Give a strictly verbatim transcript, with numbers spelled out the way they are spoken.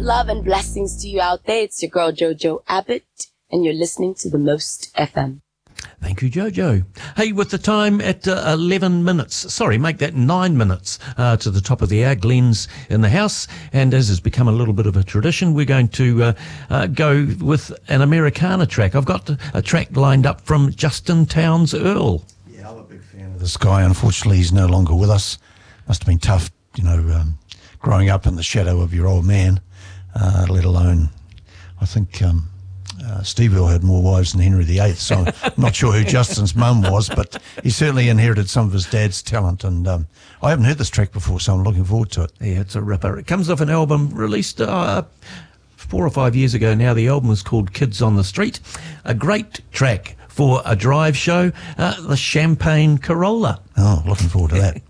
love and blessings to you out there. It's your girl Jojo Abbott, and you're listening to The Most F M. Thank you, Jojo. Hey, with the time at uh, eleven minutes, sorry, make that nine minutes uh, to the top of the hour, Glenn's in the house, and as has become a little bit of a tradition, we're going to uh, uh, go with an Americana track. I've got a track lined up from Justin Townes Earl. Yeah, I'm a big fan of this guy. Unfortunately, he's no longer with us. Must have been tough, you know, um, growing up in the shadow of your old man, uh, let alone, I think... Um, Uh, Steve Earle had more wives than Henry the Eighth, so I'm not sure who Justin's mum was, but he certainly inherited some of his dad's talent, and um, I haven't heard this track before, so I'm looking forward to it. Yeah, it's a ripper. It comes off an album released uh, four or five years ago now. The album is called Kids on the Street. A great track for a drive show, uh, the Champagne Corolla. Oh, looking forward to that.